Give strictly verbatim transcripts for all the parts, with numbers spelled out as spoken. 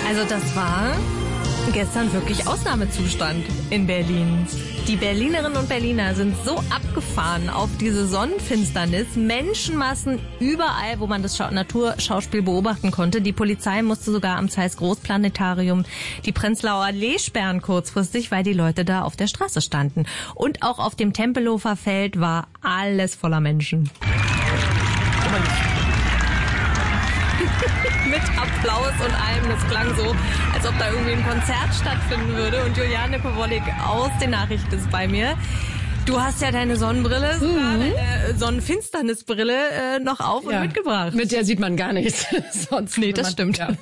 Also das war gestern wirklich Ausnahmezustand in Berlin. Die Berlinerinnen und Berliner sind so abgefahren auf diese Sonnenfinsternis. Menschenmassen überall, wo man das Schau- Naturschauspiel beobachten konnte. Die Polizei musste sogar am Zeiss Großplanetarium die Prenzlauer Allee sperren kurzfristig, weil die Leute da auf der Straße standen. Und auch auf dem Tempelhofer Feld war alles voller Menschen. Mit Applaus und allem. Das klang so, als ob da irgendwie ein Konzert stattfinden würde. Und Juliane Kowalik aus den Nachrichten ist bei mir. Du hast ja deine Sonnenbrille, sogar Mhm. deine Sonnenfinsternisbrille äh, noch auf Ja, und mitgebracht. Mit der sieht man gar nichts. Sonst Nee, das man, stimmt. Ja.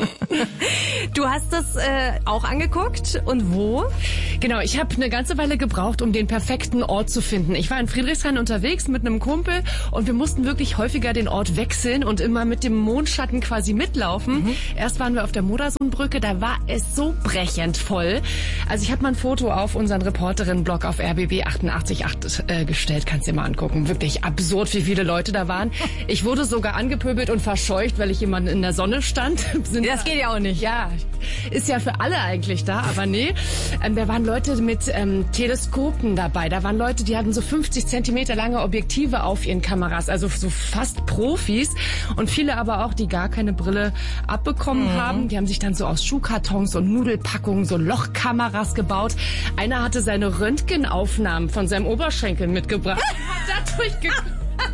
Du hast das äh, auch angeguckt. Und wo? Genau, ich habe eine ganze Weile gebraucht, um den perfekten Ort zu finden. Ich war in Friedrichshain unterwegs mit einem Kumpel und wir mussten wirklich häufiger den Ort wechseln und immer mit dem Mondschatten quasi mitlaufen. Mhm. Erst waren wir auf der Modersohnbrücke, da war es so brechend voll. Also ich habe mal ein Foto auf unseren Reporterinnen-Blog auf R B B achtundachtzig Komma acht äh, gestellt. Kannst dir mal angucken. Wirklich absurd, wie viele Leute da waren. Ich wurde sogar angepöbelt und verscheucht, weil ich jemanden in der Sonne stand. Sind Das geht ja auch nicht. Ja, ist ja für alle eigentlich da, aber nee. Ähm, da waren Leute mit ähm, Teleskopen dabei. Da waren Leute, die hatten so fünfzig Zentimeter lange Objektive auf ihren Kameras, also so fast Profis. Und viele aber auch, die gar keine Brille abbekommen mhm. haben. Die haben sich dann so aus Schuhkartons und Nudelpackungen so Lochkameras gebaut. Einer hatte seine Röntgenaufnahmen von seinem Oberschenkel mitgebracht. Hat da durchgeguckt.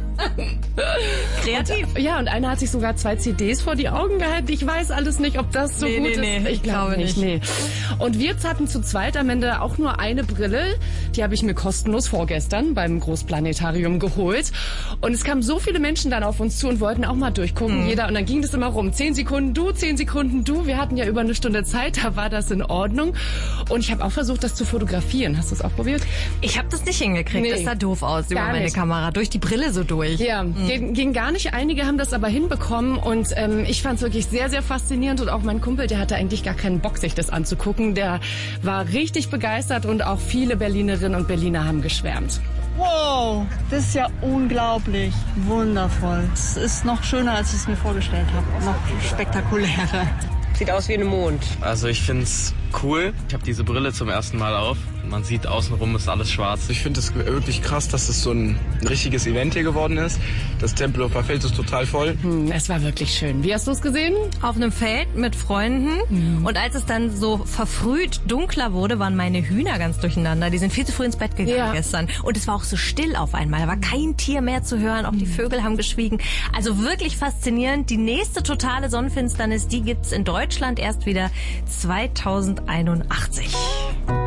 Kreativ. Und, ja, und einer hat sich sogar zwei C Ds vor die Augen gehalten. Ich weiß alles nicht, ob das so nee, gut nee, ist. Nee, ich glaube nicht. Nee. Und wir hatten zu zweit am Ende auch nur eine Brille. Die habe ich mir kostenlos vorgestern beim Großplanetarium geholt. Und es kamen so viele Menschen dann auf uns zu und wollten auch mal durchgucken. Mhm. Jeder, und dann ging das immer rum. Zehn Sekunden du, zehn Sekunden du. Wir hatten ja über eine Stunde Zeit, da war das in Ordnung. Und ich habe auch versucht, das zu fotografieren. Hast du es auch probiert? Ich habe das nicht hingekriegt. Nee. Das sah doof aus über Gar meine nicht. Kamera. Durch die Brille so durch. Ja, mhm. ging, ging gar nicht. Einige haben das aber hinbekommen und ähm, ich fand es wirklich sehr, sehr faszinierend und auch mein Kumpel, der hatte eigentlich gar keinen Bock, sich das anzugucken. Der war richtig begeistert und auch viele Berlinerinnen und Berliner haben geschwärmt. Wow, das ist ja unglaublich wundervoll. Es ist noch schöner, als ich es mir vorgestellt habe. Noch spektakulärer. Sieht aus wie ein Mond. Also ich find's cool. Ich habe diese Brille zum ersten Mal auf. Man sieht, außenrum ist alles schwarz. Ich finde es wirklich krass, dass es so ein richtiges Event hier geworden ist. Das Tempelhofer Feld ist total voll. Hm, es war wirklich schön. Wie hast du es gesehen? Auf einem Feld mit Freunden. Mhm. Und als es dann so verfrüht dunkler wurde, waren meine Hühner ganz durcheinander. Die sind viel zu früh ins Bett gegangen ja. gestern. Und es war auch so still auf einmal. Da war kein Tier mehr zu hören. Auch die Vögel haben geschwiegen. Also wirklich faszinierend. Die nächste totale Sonnenfinsternis, die gibt's in Deutschland erst wieder zweitausendeinundachtzig.